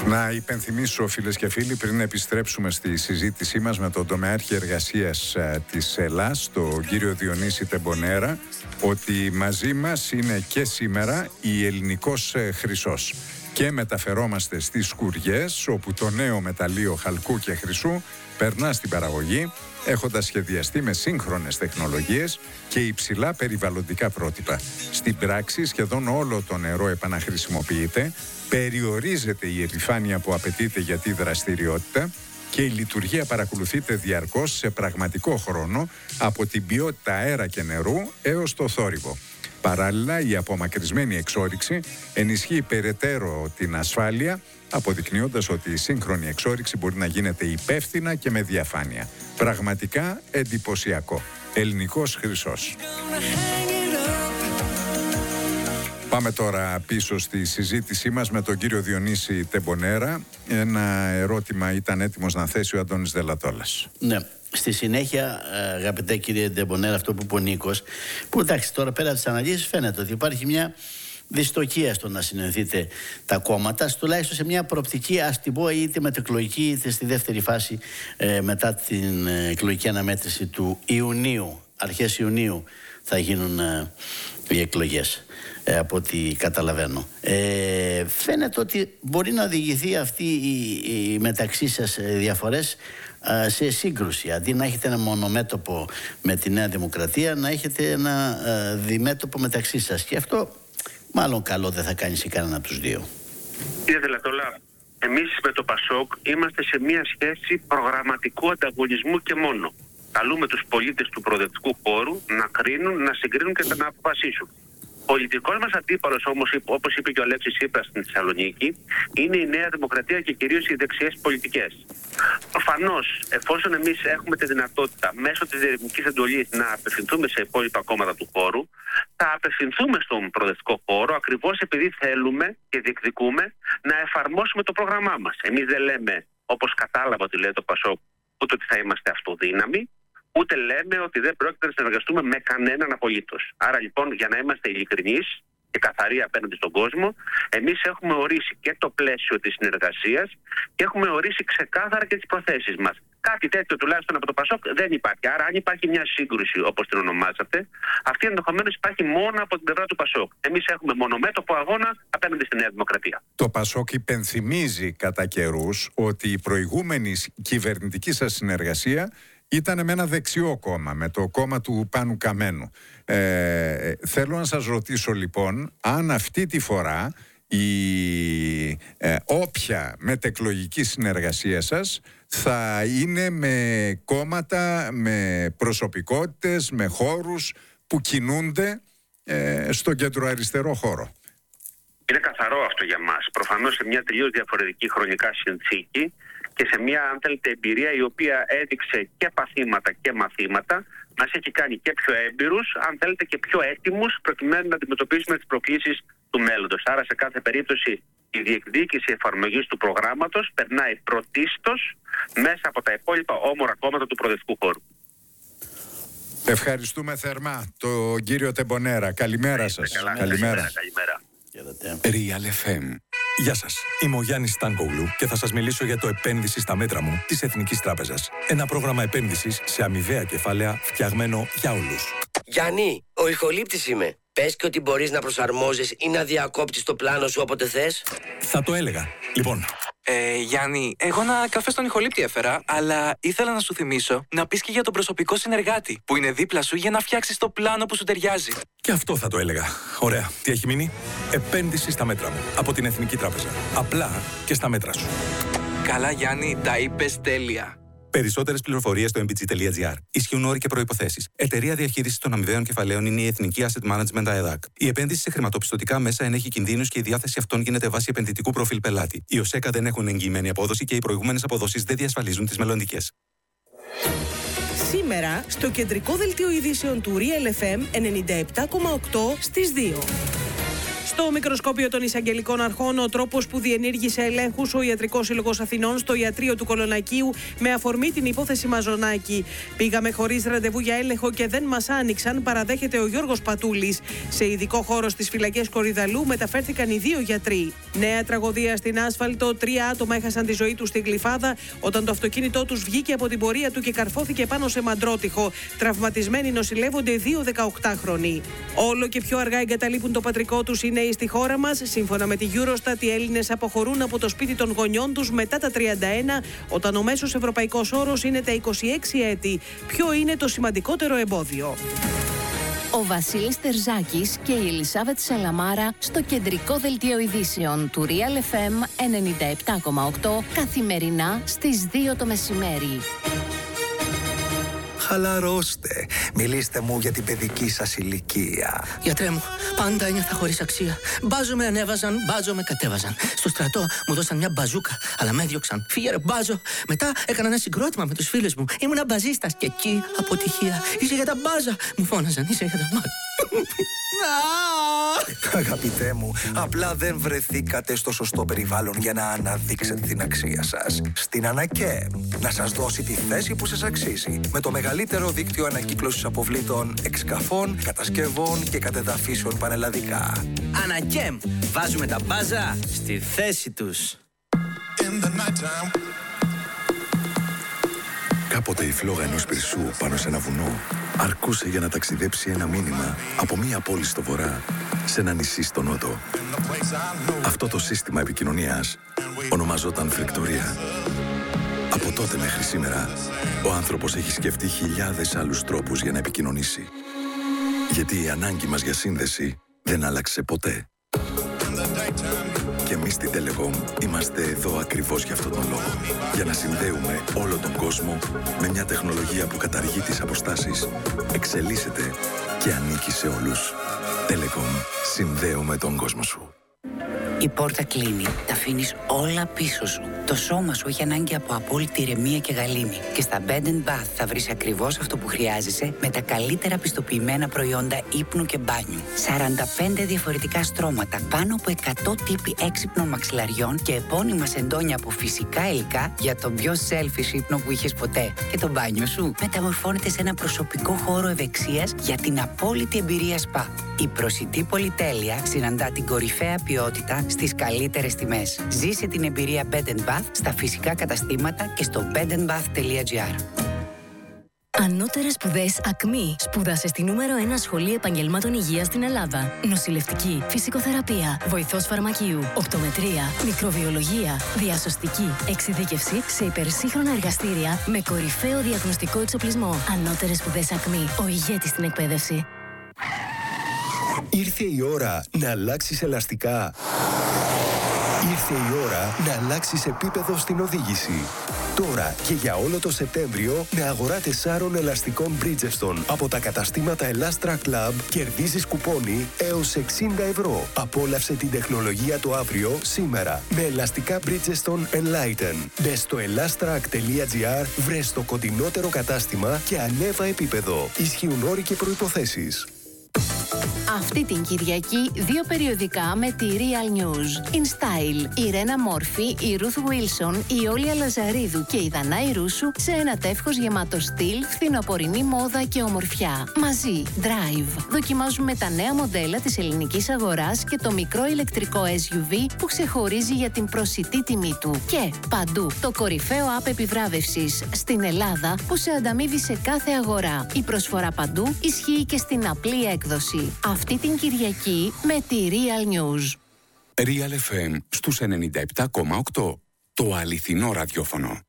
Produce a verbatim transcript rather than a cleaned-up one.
Να υπενθυμίσω, φίλες και φίλοι, πριν επιστρέψουμε στη συζήτησή μας με τον τομεάρχη εργασίας της ΕΛΑΣ, τον κύριο Διονύση Τεμπονέρα, ότι μαζί μας είναι και σήμερα η Ελληνικός Χρυσός. Και μεταφερόμαστε στις Σκουριές, όπου το νέο μεταλλείο χαλκού και χρυσού περνά στην παραγωγή, έχοντας σχεδιαστεί με σύγχρονες τεχνολογίες και υψηλά περιβαλλοντικά πρότυπα. Στην πράξη, σχεδόν όλο το νερό επαναχρησιμοποιείται, περιορίζεται η επιφάνεια που απαιτείται για τη δραστηριότητα και η λειτουργία παρακολουθείται διαρκώς σε πραγματικό χρόνο, από την ποιότητα αέρα και νερού έως το θόρυβο. Παράλληλα, η απομακρυσμένη εξόρυξη ενισχύει περαιτέρω την ασφάλεια, αποδεικνύοντας ότι η σύγχρονη εξόρυξη μπορεί να γίνεται υπεύθυνα και με διαφάνεια. Πραγματικά εντυπωσιακό. Ελληνικός Χρυσός. Πάμε τώρα πίσω στη συζήτησή μας με τον κύριο Διονύση Τεμπονέρα. Ένα ερώτημα ήταν έτοιμος να θέσει ο Αντώνης Δελατόλας. Ναι. Στη συνέχεια, αγαπητέ κύριε Τεμπονέρα, αυτό που είπε ο Νίκος, που εντάξει, τώρα πέρα από τις αναλύσεις φαίνεται ότι υπάρχει μια δυστοκία στο να συνενθείτε τα κόμματα, τουλάχιστον σε μια προοπτική, ας την πω, είτε μετεκλογική είτε στη δεύτερη φάση ε, μετά την ε, εκλογική αναμέτρηση του Ιουνίου. Αρχές Ιουνίου θα γίνουν ε, οι εκλογές, ε, από ό,τι καταλαβαίνω. Ε, φαίνεται ότι μπορεί να οδηγηθεί αυτή η, η μεταξύ σας διαφορές σε σύγκρουση. Αντί να έχετε ένα μονομέτωπο με τη Νέα Δημοκρατία, να έχετε ένα uh, διμέτωπο μεταξύ σας. Και αυτό μάλλον καλό δεν θα κάνει σε κανένα από τους δύο. Κύριε Δελατόλα, εμείς με το ΠΑΣΟΚ είμαστε σε μια σχέση προγραμματικού ανταγωνισμού και μόνο. Καλούμε τους πολίτες του προοδευτικού χώρου να κρίνουν, να συγκρίνουν και να αποφασίσουν. Ο πολιτικός μας αντίπαλος όμως, όπως είπε και ο Αλέξης Τσίπρας στην Θεσσαλονίκη, είναι η Νέα Δημοκρατία και κυρίως οι δεξιές πολιτικές. Προφανώς, εφόσον εμείς έχουμε τη δυνατότητα μέσω της διερευνητικής εντολής να απευθυνθούμε σε υπόλοιπα κόμματα του χώρου, θα απευθυνθούμε στον προοδευτικό χώρο ακριβώς επειδή θέλουμε και διεκδικούμε να εφαρμόσουμε το πρόγραμμά μας. Εμείς δεν λέμε, όπως κατάλαβα ότι λέει το ΠΑΣΟΚ, ούτε ότι θα είμαστε αυτοδύναμοι, ούτε λέμε ότι δεν πρόκειται να συνεργαστούμε με κανέναν απολύτως. Άρα λοιπόν, για να είμαστε ειλικρινείς και καθαροί απέναντι στον κόσμο, εμείς έχουμε ορίσει και το πλαίσιο της συνεργασίας και έχουμε ορίσει ξεκάθαρα και τις προθέσεις μας. Κάτι τέτοιο τουλάχιστον από το ΠΑΣΟΚ δεν υπάρχει. Άρα, αν υπάρχει μια σύγκρουση, όπως την ονομάζατε, αυτή ενδεχομένως υπάρχει μόνο από την πλευρά του ΠΑΣΟΚ. Εμείς έχουμε μονομέτωπο αγώνα απέναντι στη Νέα Δημοκρατία. Το ΠΑΣΟΚ υπενθυμίζει κατά καιρούς ότι η προηγούμενη κυβερνητική σας συνεργασία ήταν με ένα δεξιό κόμμα, με το κόμμα του Πάνου Καμένου. Ε, θέλω να σας ρωτήσω λοιπόν, αν αυτή τη φορά η ε, όποια μετεκλογική συνεργασία σας θα είναι με κόμματα, με προσωπικότητες, με χώρους που κινούνται ε, στον κεντροαριστερό χώρο. Είναι καθαρό αυτό για μας. Προφανώς σε μια τελείως διαφορετική χρονικά συνθήκη και σε μια, αν θέλετε, εμπειρία η οποία έδειξε και παθήματα και μαθήματα, μας έχει κάνει και πιο έμπειρους, αν θέλετε, και πιο έτοιμους προκειμένου να αντιμετωπίσουμε τις προκλήσεις του μέλλοντος. Άρα, σε κάθε περίπτωση, η διεκδίκηση εφαρμογής του προγράμματος περνάει πρωτίστως μέσα από τα υπόλοιπα όμορα κόμματα του προοδευτικού χώρου. Ευχαριστούμε θερμά τον κύριο Τεμπονέρα. Καλημέρα σας. Καλά, καλημέρα. καλημέρα. Real εφ εμ. Γεια σας, είμαι ο Γιάννης Στάνκογλου και θα σας μιλήσω για το επένδυση στα μέτρα μου της Εθνικής Τράπεζας. Ένα πρόγραμμα επένδυσης σε αμοιβαία κεφάλαια φτιαγμένο για όλους. Γιάννη, ο ηχολήπτης είμαι. Πες και ότι μπορείς να προσαρμόζεις ή να διακόπτεις το πλάνο σου όποτε θες. Θα το έλεγα. Λοιπόν. Ε, Γιάννη, εγώ ένα καφέ στον ηχολήπτη έφερα, αλλά ήθελα να σου θυμίσω να πεις και για τον προσωπικό συνεργάτη που είναι δίπλα σου για να φτιάξεις το πλάνο που σου ταιριάζει. Και αυτό θα το έλεγα. Ωραία. Τι έχει μείνει? Επένδυση στα μέτρα μου. Από την Εθνική Τράπεζα. Απλά και στα μέτρα σου. Καλά, Γιάννη, τα είπες τέλεια. Περισσότερες πληροφορίες στο εμ μπι τζι τελεία τζι άρ. Ισχύουν όροι και προϋποθέσεις. Εταιρεία διαχείρισης των αμοιβαίων κεφαλαίων είναι η Εθνική Asset Management ΑΕΔΑΚ. Η επένδυση σε χρηματοπιστωτικά μέσα ενέχει κινδύνους και η διάθεση αυτών γίνεται βάσει επενδυτικού προφίλ πελάτη. Οι ΟΣΕΚΑ δεν έχουν εγγυημένη απόδοση και οι προηγούμενες αποδόσεις δεν διασφαλίζουν τις μελλοντικές. Σήμερα, στο κεντρικό δελτίο ειδήσεων του Real εφ εμ ενενήντα επτά κόμμα οκτώ στις δύο. Στο μικροσκόπιο των εισαγγελικών αρχών, ο τρόπος που διενήργησε ελέγχους ο Ιατρικός Σύλλογος Αθηνών στο ιατρείο του Κολονακίου με αφορμή την υπόθεση Μαζονάκη. Πήγαμε χωρίς ραντεβού για έλεγχο και δεν μας άνοιξαν, παραδέχεται ο Γιώργος Πατούλης. Σε ειδικό χώρο στις φυλακές Κορυδαλού μεταφέρθηκαν οι δύο γιατροί. Νέα τραγωδία στην άσφαλτο. Τρία άτομα έχασαν τη ζωή τους στη Γλυφάδα όταν το αυτοκίνητό τους βγήκε από την πορεία του και καρφώθηκε πάνω σε μαντρότυχο. Τραυματισμένοι νοσηλεύονται δύο δεκαοκτάχρονοι. Όλο και πιο αργά εγκαταλείπουν το πατρικό τους οι νέοι στη χώρα μας. Σύμφωνα με τη Eurostat, οι Έλληνες αποχωρούν από το σπίτι των γονιών τους μετά τα τριάντα ένα, όταν ο μέσος ευρωπαϊκός όρος είναι τα είκοσι έξι έτη. Ποιο είναι το σημαντικότερο εμπόδιο? Ο Βασίλης Τερζάκης και η Ελισάβετ Σαλαμάρα στο κεντρικό δελτίο ειδήσεων του Real εφ εμ ενενήντα επτά κόμμα οκτώ καθημερινά στις δύο το μεσημέρι. Χαλαρώστε. Μιλήστε μου για την παιδική σας ηλικία. Γιατρέ μου, πάντα ένιωθα χωρίς αξία. Μπάζο με ανέβαζαν, μπάζο με κατέβαζαν. Στο στρατό μου δώσαν μια μπαζούκα, αλλά με έδιωξαν. Φύγε ρε μπάζο. Μετά έκανα ένα συγκρότημα με τους φίλους μου. Ήμουνα μπαζίστας και εκεί αποτυχία. Είσαι για τα μπάζα. Μου φώναζαν, είσαι για τα μπάζα. Αγαπητέ μου, απλά δεν βρεθήκατε στο σωστό περιβάλλον για να αναδείξετε την αξία σας. Στην ΑΝΑΚΕΜ να σας δώσει τη θέση που σας αξίζει. Με το μεγαλύτερο δίκτυο ανακύκλωσης αποβλήτων, εξκαφών, κατασκευών και κατεδαφίσεων πανελλαδικά. ΑΝΑΚΕΜ, βάζουμε τα μπάζα στη θέση τους. Κάποτε η φλόγα ενός πυρσού πάνω σε ένα βουνό αρκούσε για να ταξιδέψει ένα μήνυμα από μία πόλη στο βορρά σε ένα νησί στο νότο. Αυτό το σύστημα επικοινωνίας ονομαζόταν φρεκτορία. Από τότε μέχρι σήμερα, ο άνθρωπος έχει σκεφτεί χιλιάδες άλλους τρόπους για να επικοινωνήσει. Γιατί η ανάγκη μας για σύνδεση δεν άλλαξε ποτέ. Και εμείς στην Telecom είμαστε εδώ ακριβώς για αυτόν τον λόγο. Για να συνδέουμε όλο τον κόσμο με μια τεχνολογία που καταργεί τις αποστάσεις, εξελίσσεται και ανήκει σε όλους. Telecom. Συνδέουμε τον κόσμο σου. Η πόρτα κλείνει, τα αφήνεις όλα πίσω σου. Το σώμα σου έχει ανάγκη από απόλυτη ηρεμία και γαλήνη. Και στα Bed and Bath θα βρεις ακριβώς αυτό που χρειάζεσαι με τα καλύτερα πιστοποιημένα προϊόντα ύπνου και μπάνιου. σαράντα πέντε διαφορετικά στρώματα, πάνω από εκατό τύποι έξυπνων μαξιλαριών και επώνυμα σεντόνια από φυσικά υλικά για τον πιο selfish ύπνο που είχες ποτέ. Και το μπάνιο σου μεταμορφώνεται σε ένα προσωπικό χώρο ευεξίας για την απόλυτη εμπειρία σπα. Η προσιτή πολυτέλεια συναντά την κορυφαία ποιότητα στις καλύτερες τιμές. Ζήσε την εμπειρία Bed and Bath στα φυσικά καταστήματα και στο bed and bath τελεία gr. Ανώτερες σπουδές ΑΚΜΗ. Σπούδασε στη νούμερο ένα σχολή επαγγελμάτων υγείας στην Ελλάδα. Νοσηλευτική, φυσικοθεραπεία, βοηθός φαρμακείου, οπτομετρία, μικροβιολογία, διασωστική, εξειδίκευση σε υπερσύγχρονα εργαστήρια με κορυφαίο διαγνωστικό εξοπλισμό. Ανώτερες σπουδές ΑΚΜΗ. Ο ηγέτης στην εκπαίδευση. Ήρθε η ώρα να αλλάξεις ελαστικά. Ήρθε η ώρα να αλλάξεις επίπεδο στην οδήγηση. Τώρα και για όλο το Σεπτέμβριο με αγορά τεσσάρων ελαστικών Bridgestone από τα καταστήματα Elastra Club κερδίζεις κουπόνι έως εξήντα ευρώ. Απόλαυσε την τεχνολογία το αύριο σήμερα με ελαστικά Bridgestone Enlighten. Μπες στο elastrac τελεία gr, βρες το κοντινότερο κατάστημα και ανέβα επίπεδο. Ισχύουν όροι και προϋποθέσεις. Αυτή την Κυριακή δύο περιοδικά με τη Real News. In Style, η Ρένα Μόρφη, η Ruth Wilson, η Όλια Λαζαρίδου και η Δανάη Ρούσου σε ένα τεύχος γεμάτο στυλ, φθινοπορεινή μόδα και ομορφιά. Μαζί, Drive. Δοκιμάζουμε τα νέα μοντέλα της ελληνικής αγοράς και το μικρό ηλεκτρικό ες γιου βι που ξεχωρίζει για την προσιτή τιμή του. Και παντού, το κορυφαίο app επιβράβευσης στην Ελλάδα που σε ανταμείβει σε κάθε αγορά. Η προσφορά παντού ισχύει και στην απλή έκδοση. Αυτή την Κυριακή με τη Real News. Real εφ εμ στους ενενήντα επτά κόμμα οκτώ. Το αληθινό ραδιόφωνο.